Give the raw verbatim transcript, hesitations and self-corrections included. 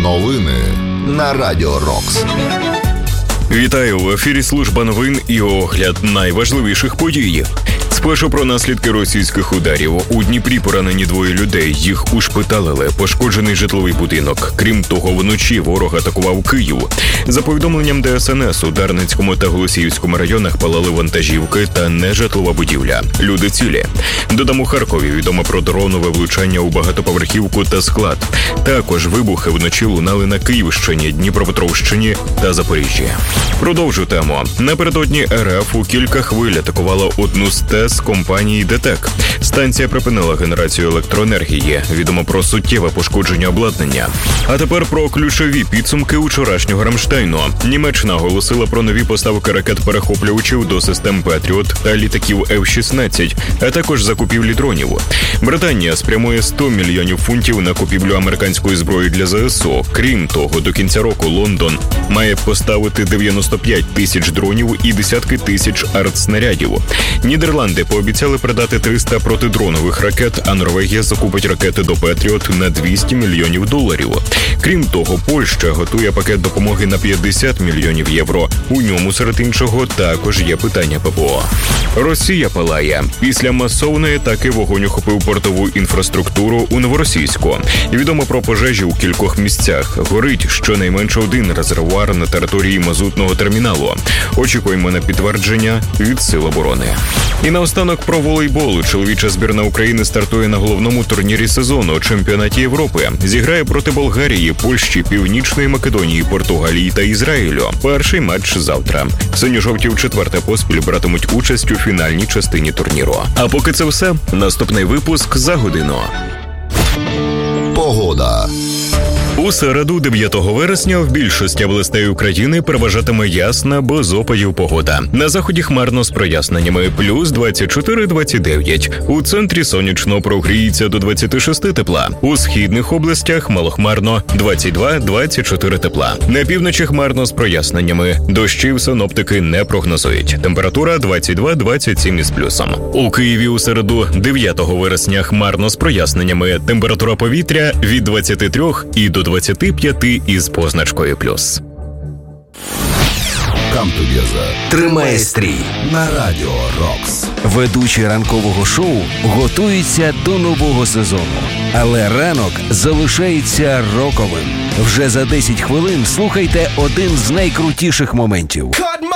Новини на Радіо Рокс. Вітаю, в ефірі служба новин і огляд найважливіших подій. Спершу про наслідки російських ударів. У Дніпрі поранені двоє людей. Їх ушпиталили. Пошкоджений житловий будинок. Крім того, вночі ворог атакував Київ. За повідомленням Де Ес Ен Ес, у Дарницькому та Голосіївському районах палали вантажівки та нежитлова будівля. Люди цілі. Додам, у Харкові відомо про дронове влучання у багатоповерхівку та склад. Також вибухи вночі лунали на Київщині, Дніпропетровщині та Запоріжжі. Продовжу тему. Напередодні Ер Еф у кілька хвиль атакувала одну з ТЕС компанії ДТЕК. Станція припинила генерацію електроенергії. Відомо про суттєве пошкодження обладнання. А тепер про ключові підсумки вчорашнього Рамштайну. Німеччина оголосила про нові поставки ракет-перехоплювачів до систем Петріот та літаків Еф шістнадцять, а також закупівлі дронів. Британія спрямує сто мільйонів фунтів на купівлю американської зброї для Зе Ес О. Крім того, до кінця року Лондон має поставити дев'яносто п'ять тисяч дронів і десятки тисяч артснарядів. Нідерланди пообіцяли передати триста протидронових ракет, а Норвегія закупить ракети до Петріот на двісті мільйонів доларів. Крім того, Польща готує пакет допомоги на п'ятдесят мільйонів євро. У ньому, серед іншого, також є питання Пе Пе О. Росія палає. Після масовної атаки вогонь охопив портову інфраструктуру у Новоросійську. Відомо про пожежі у кількох місцях. Горить щонайменше один резервуар на території мазутного терміналу. Очікуємо на підтвердження від Сил оборони. І наостанок про волейбол. Чоловіча збірна України стартує на головному турнірі сезону – Чемпіонаті Європи. Зіграє проти Болгарії, Польщі, Північної Македонії, Португалії та Ізраїлю. Перший матч завтра. Синьо-жовті в четверте поспіль братимуть участь у фінальній частині турніру. А поки це все, наступний випуск за годину. Погода. У середу, дев'ятого вересня, в більшості областей України переважатиме ясна, без опадів погода. На заході хмарно з проясненнями – плюс двадцять чотири - двадцять дев'ять. У центрі сонячно, прогріється до двадцять шість тепла. У східних областях малохмарно – двадцять два - двадцять чотири тепла. На півночі хмарно з проясненнями. Дощів синоптики не прогнозують. Температура двадцять два - двадцять сім із плюсом. У Києві у середу, дев'ятого вересня, хмарно з проясненнями. Температура повітря від двадцяти трьох і до двадцяти п'яти із позначкою плюс. Come together. Тримає стрій На Радіо Рокс. Ведучі ранкового шоу готуються до нового сезону. Але ранок залишається роковим. Вже за десять хвилин слухайте один з найкрутіших моментів.